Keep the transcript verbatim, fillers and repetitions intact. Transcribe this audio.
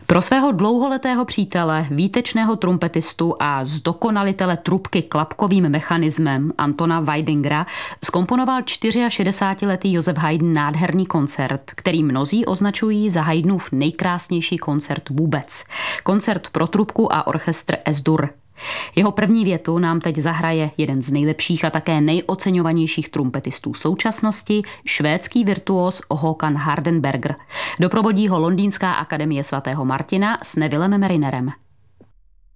Pro svého dlouholetého přítele, výtečného trumpetistu a zdokonalitele trubky klapkovým mechanismem Antona Weidingera zkomponoval šedesátičtyřletý Josef Haydn nádherný koncert, který mnozí označují za Haydnův nejkrásnější koncert vůbec. Koncert pro trubku a orchestr Es-Dur. Jeho první větu nám teď zahraje jeden z nejlepších a také nejoceňovanějších trumpetistů současnosti, švédský virtuós Håkan Hardenberger. Doprovodí ho Londýnská akademie svatého Martina s Nevillem Marinerem.